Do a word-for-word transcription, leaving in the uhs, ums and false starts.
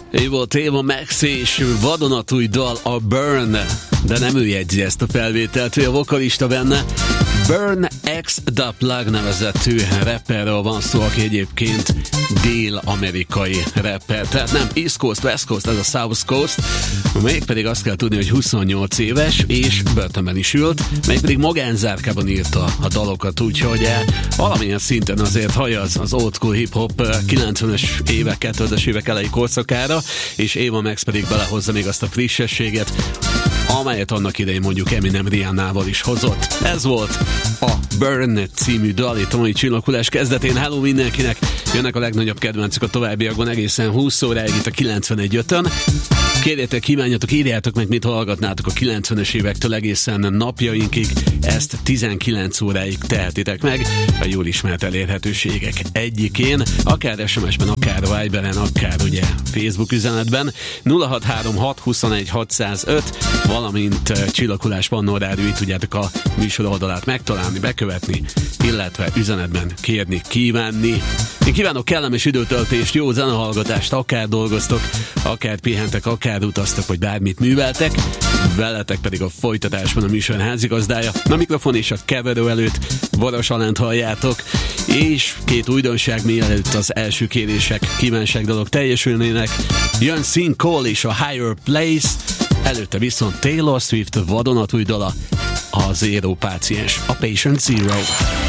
Ő volt Ava Max és vadonatúj dal a Burn, de nem ő jegyzi ezt a felvételt, ő a vokalista benne. Burn X The Plug nevezetű rapperről van szó, aki egyébként dél-amerikai rapper. Tehát nem East Coast, West Coast, ez a South Coast. Mégpedig azt kell tudni, hogy huszonnyolc éves, és börtönben is ült, mégpedig magánzárkában írta a dalokat, úgyhogy valamilyen szinten azért hallja az, az old school hip-hop kilencvenes évek, kétezres évek elejé korszakára, és Ava Max pedig belehozza még azt a frissességet, amelyet annak idején mondjuk Eminem Rihannával is hozott. Ez volt a Burn című dal itt a mai Csillaghullás kezdetén. Hello mindenkinek! Jönnek a legnagyobb kedvencek a továbbiakban egészen húsz óráig itt a kilencvenegy ötön. Kérjétek, kívánjatok, írjátok meg, mit hallgatnátok a kilencvenes évektől egészen napjainkig. Ezt tizenkilenc óráig tehetitek meg a jól ismert elérhetőségek egyikén, akár es em es-ben, akár Viberen, akár ugye Facebook üzenetben. nulla hat három hat huszonegy hatszázöt, valamint Csillaghullás Pannorádió, így tudjátok a műsor oldalát megtalálni, bekövetni, illetve üzenetben kérni, kívánni. Én kívánok kellemes időtöltést, jó zenehallgatást, akár dolgoztok, akár pihentek, akár utaztak, vagy bármit műveltek. Veletek pedig a folytatásban a műsor házigazdája. A mikrofon és a keverő előtt Varas Alánt halljátok, és két újdonság, mielőtt az első kérések, kívánságdalok teljesülnének. Jön Sin Cole és a Higher Place, előtte viszont Taylor Swift vadonatúj dala, a Zero Páciens, a Patient Zero.